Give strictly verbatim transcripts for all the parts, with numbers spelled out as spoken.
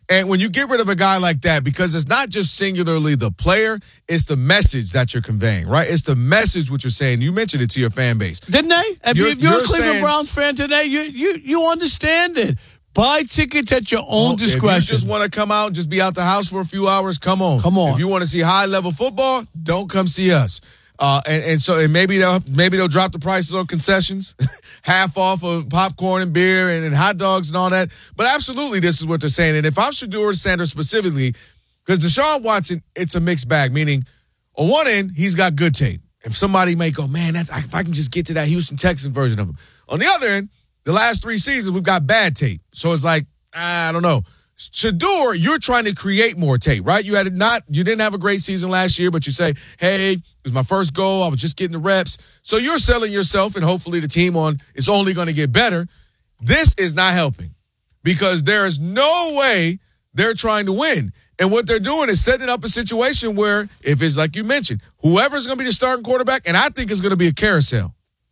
And when you get rid of a guy like that, because it's not just singularly the player, it's the message that you're conveying, right? It's the message what you're saying. You mentioned it to your fan base. Didn't they? If you're, You're- if you're you're a Cleveland saying- Browns fan today, you you you understand it. Buy tickets at your own discretion. If you just want to come out and just be out the house for a few hours, come on. Come on. If you want to see high-level football, don't come see us. Uh, and, and so and maybe they'll maybe they'll drop the prices on concessions, half off of popcorn and beer and, and hot dogs and all that. But absolutely, this is what they're saying. And if I'm Shedeur Sanders specifically, because Deshaun Watson, it's a mixed bag, meaning on one end, he's got good tape. And somebody may go, man, that, if I can just get to that Houston Texans version of him. On the other end, the last three seasons, we've got bad tape. So it's like, I don't know. Shedeur, you're trying to create more tape, right? You had not, you didn't have a great season last year, but you say, hey, it was my first goal. I was just getting the reps. So you're selling yourself and hopefully the team on it's only going to get better. This is not helping because there is no way they're trying to win. And what they're doing is setting up a situation where if it's like you mentioned, whoever's going to be the starting quarterback, and I think it's going to be a carousel.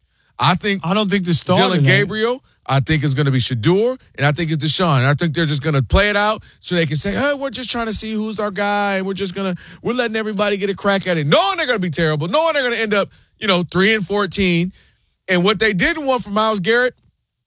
I think I don't think the starter. Dylan Gabriel, I think it's going to be Shedeur, and I think it's Deshaun. And I think they're just going to play it out so they can say, hey, we're just trying to see who's our guy, and we're just going to, we're letting everybody get a crack at it. Knowing they're going to be terrible, knowing they're going to end up, you know, three and fourteen. And what they didn't want from Myles Garrett,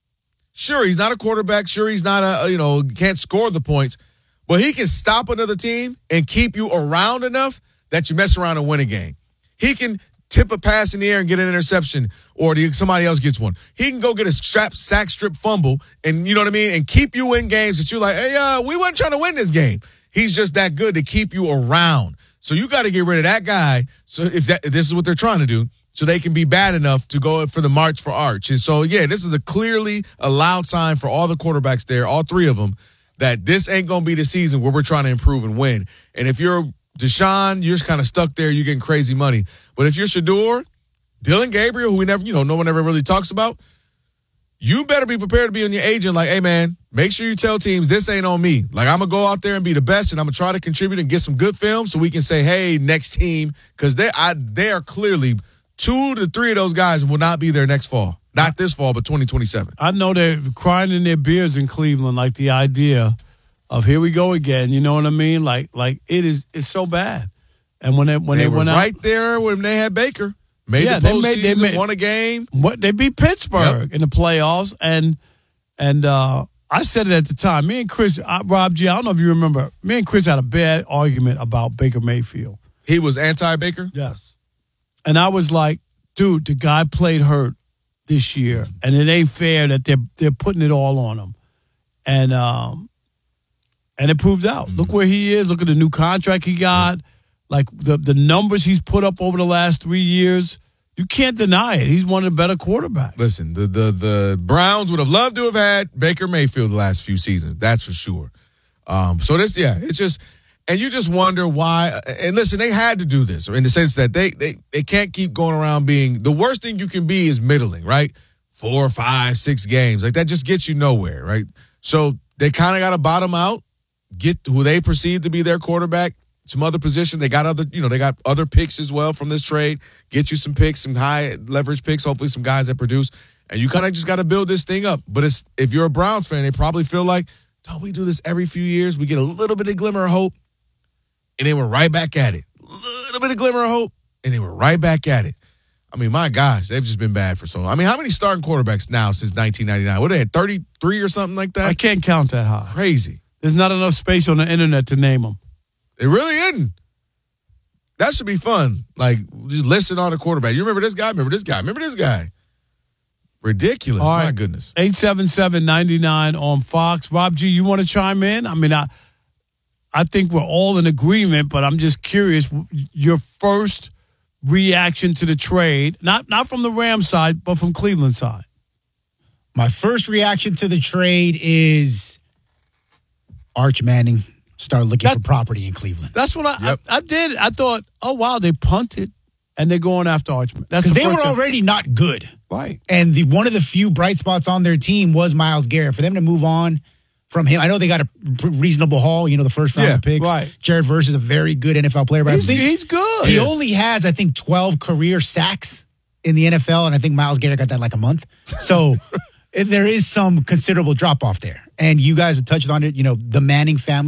sure, he's not a quarterback. Sure, he's not a, you know, can't score the points. But he can stop another team and keep you around enough that you mess around and win a game. He can tip a pass in the air and get an interception, or the, somebody else gets one. He can go get a strap, sack strip fumble, and you know what I mean, and keep you in games that you're like, hey, uh, we weren't trying to win this game. He's just that good to keep you around. So you got to get rid of that guy. So if that if this is what they're trying to do, so they can be bad enough to go for the march for Arch. And so, yeah, this is a clearly a loud sign for all the quarterbacks there, all three of them, that this ain't going to be the season where we're trying to improve and win. And if you're Deshaun, you're just kind of stuck there. You're getting crazy money. But if you're Shedeur, Dylan Gabriel, who we never, you know, no one ever really talks about, you better be prepared to be on your agent like, hey, man, make sure you tell teams this ain't on me. Like, I'm going to go out there and be the best, and I'm going to try to contribute and get some good film so we can say, hey, next team, because they, I, they are clearly two to three of those guys will not be there next fall. Not this fall, but twenty twenty-seven. I know they're crying in their beards in Cleveland, like the idea of here we go again. You know what I mean? Like, like it is. It's so bad. And when they when they, they, were went right out, there when they had Baker, made Yeah, the they made- they postseason, made- won a game. what they beat Pittsburgh Yep. in the playoffs, and and uh, I said it at the time. Me and Chris, uh, Rob G. I don't know if you remember. Me and Chris had a bad argument about Baker Mayfield. He was anti-Baker. Yes. And I was like, dude, the guy played hurt this year, and it ain't fair that they're they're putting it all on him. And um, and it proved out. Mm-hmm. Look where he is. Look at the new contract he got. Like the the numbers he's put up over the last three years. You can't deny it. He's one of the better quarterbacks. Listen, the the the Browns would have loved to have had Baker Mayfield the last few seasons. That's for sure. Um, so this, yeah, it's just, and you just wonder why. And listen, they had to do this in the sense that they they they can't keep going around being the worst thing you can be is middling, right? Four, five, six games like that just gets you nowhere, right? So they kind of got to bottom out, get who they perceive to be their quarterback. Some other position. They got other, you know, they got other picks as well from this trade. Get you some picks, some high leverage picks, hopefully some guys that produce. And you kind of just got to build this thing up. But it's if you're a Browns fan, they probably feel like, don't we do this every few years? We get a little bit of glimmer of hope, and then we're right back at it. A little bit of glimmer of hope, and then we're right back at it. I mean, my gosh, they've just been bad for so long. I mean, how many starting quarterbacks now since nineteen ninety-nine? What, they had thirty-three or something like that? I can't count that high. Crazy. There's not enough space on the internet to name them. It really isn't. That should be fun. Like, just listen on the quarterback. You remember this guy? Remember this guy? Remember this guy? Ridiculous. All My right. goodness. eight seven seven, nine nine on Fox. Rob G., you want to chime in? I mean, I I think we're all in agreement, but I'm just curious, your first reaction to the trade, not not from the Rams side, but from Cleveland side. My first reaction to the trade is Arch Manning started looking That- for property in Cleveland. That's what I, Yep. I I did. I thought, oh, wow, they punted, and they're going after Archman. That's Because the they first were time- already not good. Right. And the one of the few bright spots on their team was Myles Garrett. For them to move on from him, I know they got a reasonable haul, you know, the first round Yeah, of picks. right. Jared Verse is a very good N F L player, but I He's, think he's good. he Yes. only has, I think, twelve career sacks in the N F L, and I think Myles Garrett got that in like a month. So there is some considerable drop off there. And you guys have touched on it, you know, the Manning family